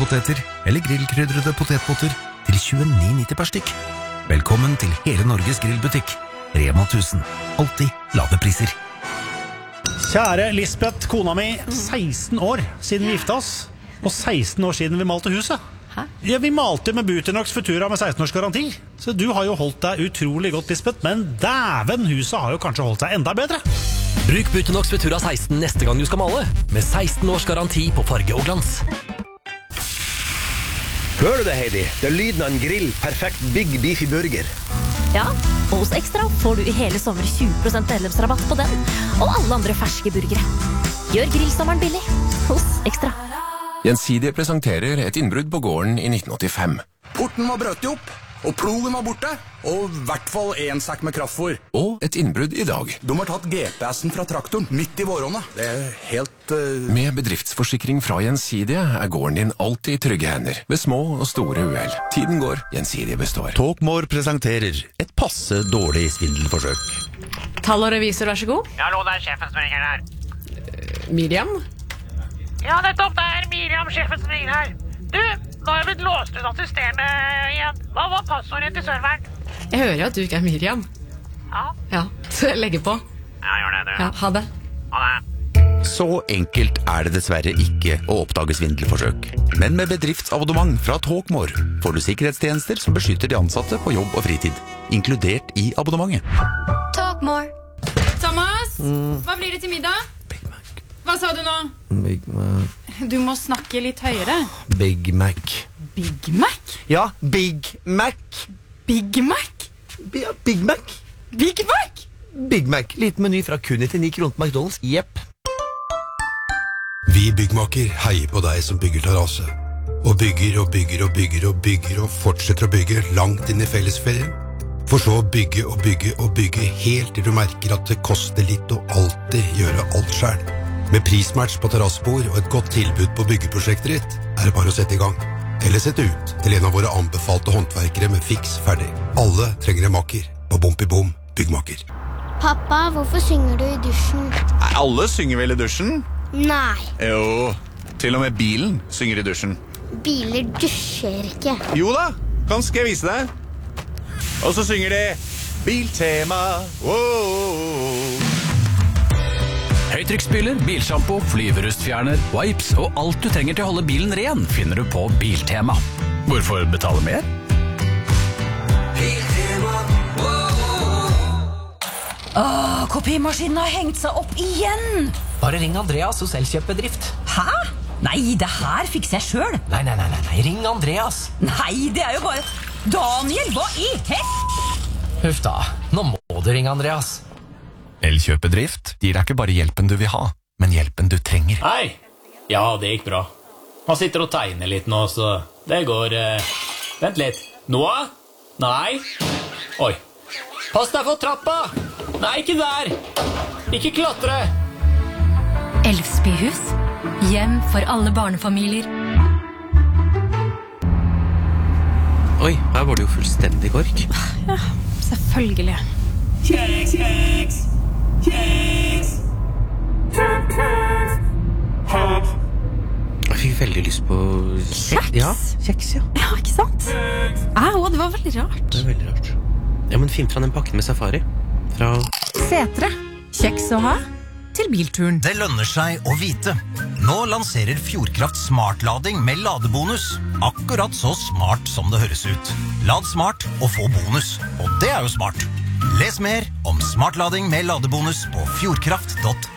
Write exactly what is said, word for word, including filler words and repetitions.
poteter eller grillkrydrede potetpotter til tjueni nitti per stykk. Velkommen til hele Norges grillbutikk. Rema tusen. Alltid lave priser. Kjære Lisbeth, kona mi, seksten år siden vi gifta oss, og seksten år siden vi malte huset. Hæ? Ja, vi malte med Buternox Futura med seksten års garanti. Så du har jo holdt deg utrolig godt, Lisbeth, men dæven, huset har jo kanskje holdt seg enda bedre. Bruk Buternox Futura seksten neste gang du skal male, med seksten års garanti på farge og glans. Hører du det, Heidi? Det er lyden av en grill. Perfekt Big Beefy Burger. Ja, og hos Extra får du i hele sommer tjue prosent medlemsrabatt på den, og alle andre ferske burgere. Gjør grillsommeren billig hos Extra. Gjensidige presenterer et innbrudd på gården i nitten åttifem. Porten var brøtt opp, og plogen var borte, og i hvert fall en sekk med kraftfôr. Og et innbrudd i dag. De har tatt G P S-en fra traktoren midt i våronna. Det er helt... Uh... Med bedriftsforsikring fra Gjensidige er gården din alltid i trygge hender, ved små og store uhell. Tiden går, Gjensidige består. Talkmore presenterer et passe dårlig svindelforsøk. Tall og revisor, vær så god. Ja, hallo, det er sjefen som ringer her. Uh, Miriam? Ja, nettopp, det er Miriam, sjefen som ringer her. Du, nå har jeg blitt låst ut av systemet igjen. Hva var passordet til serveren? Jeg hører jo at du ikke er Miriam. Ja? Ja, så jeg legger på. Ja, gjør det, du. Ja, ha det. Ha det. Så enkelt er det dessverre ikke å oppdage svindelforsøk. Men med bedriftsabonnement fra Talkmore får du sikkerhetstjenester som beskytter de ansatte på jobb og fritid, inkludert i abonnementet. Talkmore. Thomas, mm. hva blir det til middag? Big Mac. Hva sa du nå? Big Mac. Du må snakke litt høyere. Big Mac. Big Mac? Ja, Big Mac. Big Mac? Ja, Big Mac. Big Mac? Big Mac. Liten meny fra kun nittini kroner på McDonald's. Jepp. Vi byggmaker heier på deg som bygger terrasse. Og bygger og bygger og bygger og bygger og fortsetter å bygge langt inn i fellesferien. For så å bygge og bygge og bygge helt til du merker at det koster litt å alltid gjøre alt selv. Med prismatch på terrassebord og et godt tilbud på byggeprosjektet ditt, er det bare å sette i gang. Eller sette ut til en av våre anbefalte håndverkere med fiks ferdig. Alle trenger en makker på Bompi Bom Byggmaker. Pappa, hvorfor synger du i dusjen? Nei, alle synger vel i dusjen? Nei. Jo, til og med bilen synger i dusjen. Biler dusjer ikke. Jo da, kan skal jeg vise deg. Og så synger de Biltema. Wow. Høytrykksspyler, bilshampoo, flyverustfjerner, wipes og alt du trenger til å holde bilen ren finner du på Biltema. Hvorfor betale mer? Biltema. Åh, kopimaskinen har hengt seg opp igjen. Bare ring Andreas hos Elkjøp-bedrift. Hæ? Nei, det her fikser jeg selv. Nei, nei, nei, nei, ring Andreas. Nei, det er jo bare... Daniel, hva i hett? Huff da, nå må du ringe Andreas. Elkjøp-bedrift gir deg ikke bare hjelpen du vil ha, men hjelpen du trenger. Hei! Ja, det gikk bra. Han sitter og tegner litt nå, så det går... Eh... Vent litt. Noah? Nei. Oi. Pass deg for trappa! Nei, ikke der! Ikke klatre! Elfsbyhus. Hjem for alle barnefamilier. Oi, her var det jo fullstendig kork. Ja, selvfølgelig. Kjeks, kjeks, kjeks. Kjeks. Jeg fikk veldig lyst på... Kjeks? Ja, kjeks, ja. Ja, ikke sant? Au, det var veldig rart. Det er veldig rart. Ja, men finn fra den pakken med safari. Fra... Setre. Kjeks å ha til bilturen. Det lønner seg å vite. Nå lanserer Fjordkraft smartlading med ladebonus. Akkurat så smart som det høres ut. Lad smart og få bonus. Og det er jo smart. Les mer om smartlading med ladebonus på fjordkraft punktum